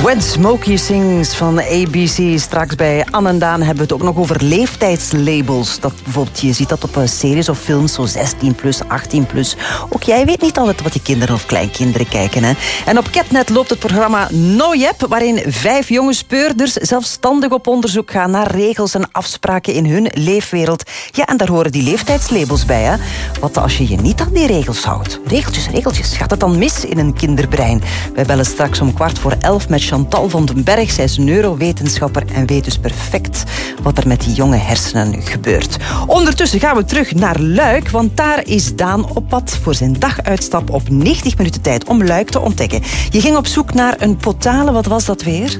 When Smokey Sings van ABC. Straks bij Anne en Daan hebben we het ook nog over leeftijdslabels. Dat bijvoorbeeld, je ziet dat op series of films, zo 16 plus, 18 plus. Ook jij weet niet altijd wat die kinderen of kleinkinderen kijken. Hè? En op Catnet loopt het programma No Jep, waarin 5 jonge speurders zelfstandig op onderzoek gaan naar regels en afspraken in hun leefwereld. Ja, en daar horen die leeftijdslabels bij. Hè? Wat als je je niet aan die regels houdt? Regeltjes. Gaat het dan mis in een kinderbrein? Wij bellen straks om 11:15 met Chantal van den Berg. Zij is neurowetenschapper en weet dus perfect wat er met die jonge hersenen gebeurt. Ondertussen gaan we terug naar Luik, want daar is Daan op pad voor zijn daguitstap op 90 minuten tijd om Luik te ontdekken. Je ging op zoek naar een potale, wat was dat weer?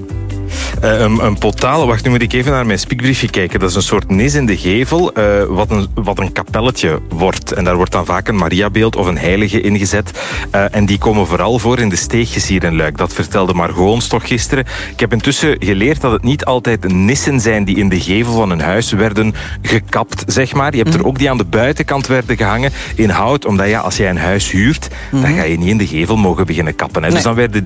Een potale, wacht, nu moet ik even naar mijn spiekbriefje kijken. Dat is een soort nis in de gevel, wat een kapelletje wordt. En daar wordt dan vaak een Mariabeeld of een heilige ingezet. En die komen vooral voor in de steegjes hier in Luik. Dat vertelde Margot ons toch gisteren. Ik heb intussen geleerd dat het niet altijd nissen zijn die in de gevel van een huis werden gekapt, zeg maar. Je hebt er ook die aan de buitenkant werden gehangen in hout. Omdat ja, als jij een huis huurt, dan ga je niet in de gevel mogen beginnen kappen. Hè. Nee. Dus dan werden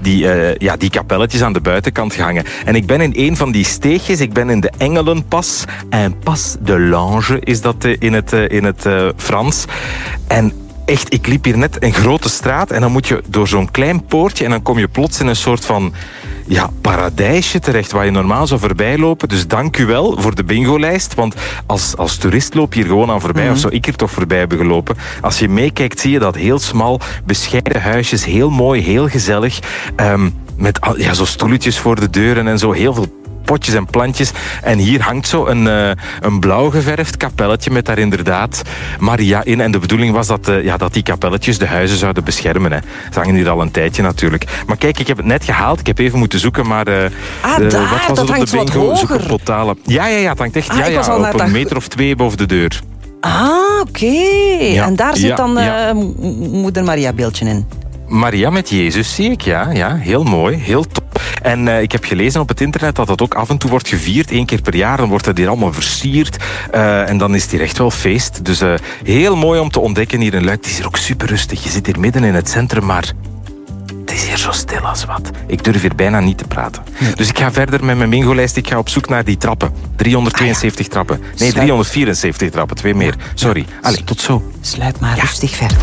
die kapelletjes aan de buitenkant gehangen. En ik ben in een van die steegjes, ik ben in de Engelenpas. En Pas de l'Ange is dat in het Frans. En echt, ik liep hier net een grote straat en dan moet je door zo'n klein poortje en dan kom je plots in een soort van paradijsje terecht waar je normaal zou voorbij lopen. Dus dank u wel voor de bingolijst, want als toerist loop je hier gewoon aan voorbij, of zou ik er toch voorbij hebben gelopen. Als je meekijkt zie je dat heel smal, bescheiden huisjes, heel mooi, heel gezellig, met zo stoeltjes voor de deuren en zo, heel veel potjes en plantjes. En hier hangt zo een blauw geverfd kapelletje met daar inderdaad Maria in. En de bedoeling was dat die kapelletjes de huizen zouden beschermen. Hè. Ze hangen hier al een tijdje natuurlijk. Maar kijk, ik heb het net gehaald. Ik heb even moeten zoeken, maar wat was het op de bingo? Zoek op potale. Ja, het hangt echt op een meter of 2 boven de deur. Ah, oké. Ja, en daar zit dan moeder Maria beeldje in. Maria met Jezus zie ik, ja. Heel mooi, heel top. En ik heb gelezen op het internet dat dat ook af en toe wordt gevierd. 1 keer per jaar, dan wordt dat hier allemaal versierd. En dan is het hier echt wel feest. Dus heel mooi om te ontdekken hier in Luik. Het is hier ook super rustig. Je zit hier midden in het centrum, maar het is hier zo stil als wat. Ik durf hier bijna niet te praten. Nee. Dus ik ga verder met mijn bingolijst. Ik ga op zoek naar die trappen. 372 trappen. Nee, 374 trappen. 2 meer. Sorry. Allee, tot zo. Sluip maar rustig verder.